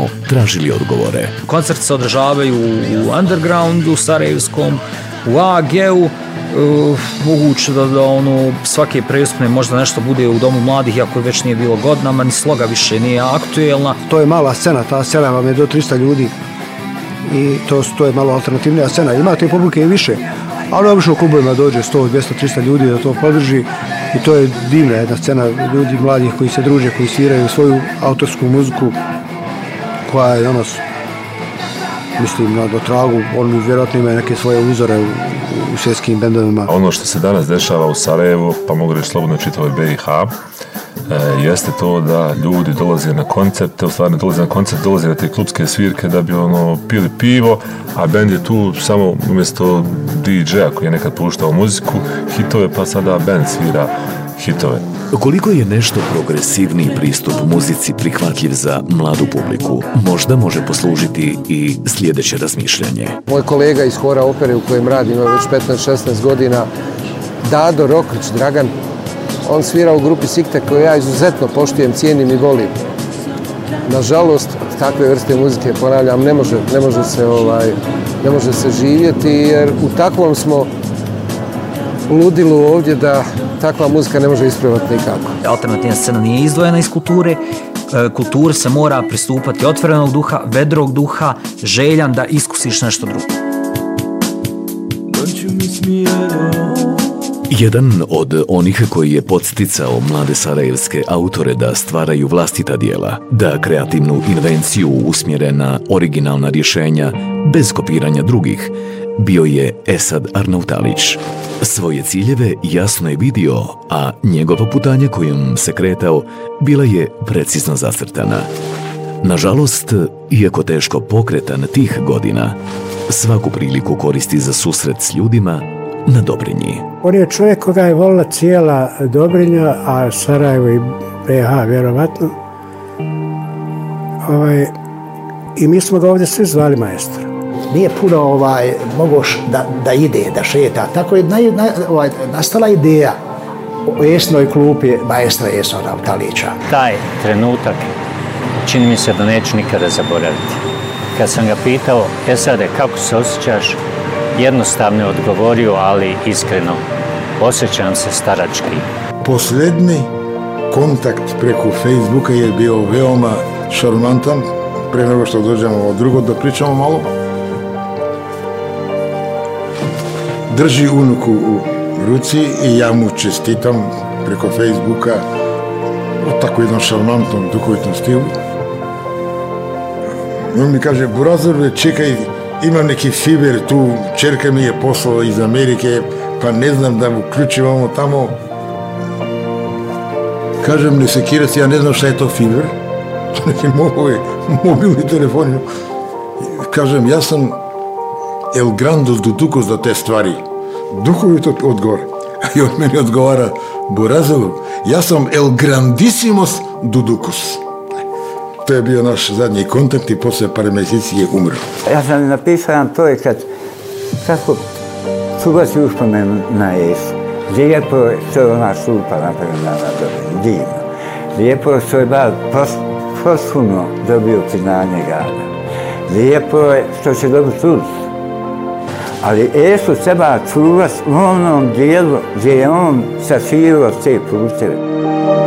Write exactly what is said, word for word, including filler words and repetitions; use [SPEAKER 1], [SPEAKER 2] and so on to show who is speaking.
[SPEAKER 1] tražili odgovore.
[SPEAKER 2] Koncerti se održavaju u undergroundu sarajevskom, u A G-u, uh, moguće da, da ono, svake prestupne možda nešto bude u Domu mladih, iako već nije bilo godinama, ni sloga više nije aktuelna.
[SPEAKER 3] To je mala scena, ta scena vam je do tristo ljudi i to, to je malo alternativnija scena. Ima te publike i više, ali obično u klubovima dođe sto, dvjesto, tristo ljudi da to podrži i to je divna jedna scena ljudi mladih koji se druže, koji sviraju svoju autorsku muziku koja je ono, mislim, na do tragu, oni vjerojatno imaju neke svoje uzore u, u svjetskim bendovima.
[SPEAKER 4] Ono što se danas dešava u Sarajevu, pa mogu reći slobodno čitavoj B i H, e, jeste to da ljudi dolaze na koncerte, u stvari dolaze na koncert, dolaze na te klubske svirke da bi ono pili pivo, a bend je tu samo umjesto D J-a koji je nekad puštao muziku, hitove, pa sada bend svira hitove.
[SPEAKER 1] Koliko je nešto progresivniji pristup muzici prihvatljiv za mladu publiku, možda može poslužiti i sljedeće razmišljanje.
[SPEAKER 5] Moj kolega iz Hora opere u kojem radim ima već petnaest šesnaest godina, Dado Rokrić Dragan, on svira u grupi Sikta koju ja izuzetno poštujem, cijenim i volim. Nažalost, od takve vrste muzike, ponavljam, ne može, ne može se, ovaj, ne može se živjeti jer u takvom smo ludilu ovdje da takva muzika ne može ispravati nikako.
[SPEAKER 2] Alternativna scena nije izdvojena iz kulture. Kulturi se mora pristupati otvorenog duha, vedrog duha, željan da iskusiš nešto drugo.
[SPEAKER 1] Jedan od onih koji je podsticao mlade sarajevske autore da stvaraju vlastita dijela, da kreativnu invenciju usmjere na originalna rješenja bez kopiranja drugih, bio je Esad Arnautalić. Svoje ciljeve jasno je vidio, a njegova putanja kojom se kretao bila je precizno zacrtana. Nažalost, iako teško pokretan tih godina, svaku priliku koristi za susret s ljudima na Dobrinji.
[SPEAKER 6] On je čovjek koga je volila cijela Dobrinja, a Sarajevo i B H vjerovatno. Ovaj, I mi smo ga ovdje svi zvali maestro.
[SPEAKER 7] Nije puno ovaj, mogoš da, da ide, da šeta. Tako je naj, naj, ovaj, nastala ideja o esnoj klupi maestra Esada Arnautalića.
[SPEAKER 8] Taj trenutak čini mi se da neću nikada zaboraviti. Kad sam ga pitao, Esade, kako se osjećaš? Jednostavno je odgovorio, ali iskreno, osjećam se starački.
[SPEAKER 9] Posljednji kontakt preko Facebooka je bio veoma šarmantan. Pre nego što dođemo od drugo da pričamo malo. Drži unuku u ruci i ja mu čestitam preko Facebooka u tako jednom šarmantnom, duhovitom stilu. I on mi kaže, Burazor, čekaj, imam neki fiber tu, čerka mi je poslala iz Amerike, pa ne znam da uključivamo tamo. Kažem, ne sekira se, ja ne znam šta je to fiber. Neki mobilni telefon. Kažem, ja sam El Grandos Duducos za te stvari. Duhovi to odgovor. I on meni odgovara, Burazov, ja sam El Grandissimos Duducos. To je bio naš zadnji kontakt i posle par mjeseci je umro.
[SPEAKER 10] Ja sam napisao jedan projekat kako čuvati uspomenu na Jesu. Lijepo je što je ona šupa napravljena na Dobrinji, divno. Lijepo je što je bar posthumno dobio priznanje grada. Lijepo je što će dobiti trud. Ali Jesu treba čuvati u onom dijelu gdje je on saširao te puteve.